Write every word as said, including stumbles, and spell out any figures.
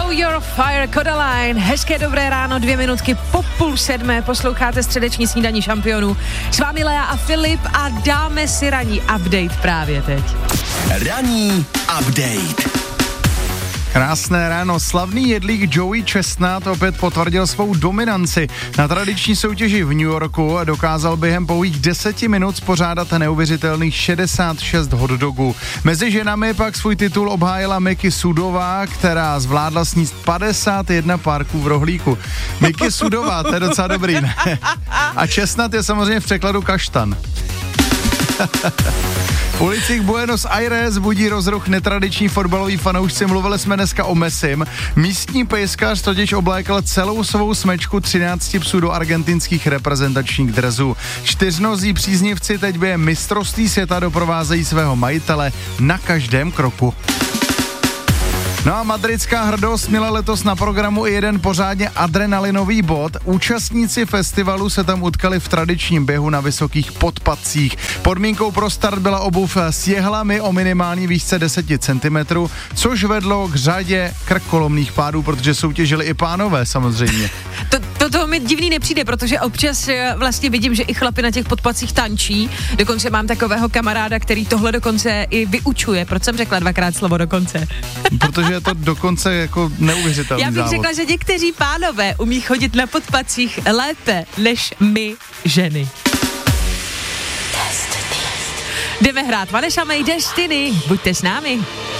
Know Your Fire, Codaline. Hezké dobré ráno, dvě minutky po půl sedmé, posloucháte středeční snídaní šampionů. S vámi Lea a Filip a dáme si ranní update právě teď. Ranní update. Krásné ráno, slavný jedlík Joey Chestnut opět potvrdil svou dominanci. Na tradiční soutěži v New Yorku dokázal během pouhých deseti minut spořádat neuvěřitelných šedesát šest hotdogů. Mezi ženami pak svůj titul obhájila Miki Sudová, která zvládla sníst padesát jedna párků v rohlíku. Miki Sudová, to je docela dobrý, ne? A Chestnut je samozřejmě v překladu kaštan. V ulicích Buenos Aires budí rozruch netradiční fotbalový fanoušci. Mluvili jsme dneska o Messim. Místní pejskař totiž oblékal celou svou smečku třinácti psů do argentinských reprezentačních dresů. Čtyřnozí příznivci teď během mistrovství světa doprovázejí svého majitele na každém kroku. No a madridská hrdost měla letos na programu i jeden pořádně adrenalinový bod. Účastníci festivalu se tam utkali v tradičním běhu na vysokých podpatcích. Podmínkou pro start byla obuv s jehlami o minimální výšce deset centimetrů, což vedlo k řadě krkolomných pádů, protože soutěžili i pánové samozřejmě. To, to toho mi divný nepřijde, protože občas vlastně vidím, že i chlapi na těch podpacích tančí. Dokonce mám takového kamaráda, který tohle dokonce i vyučuje. Proč jsem řekla dvakrát slovo dokonce? Protože je to dokonce jako neuvěřitelný Já bych závod. řekla, že někteří pánové umí chodit na podpacích lépe než my ženy. Jdeme hrát Vanessa May Destiny. Buďte s námi.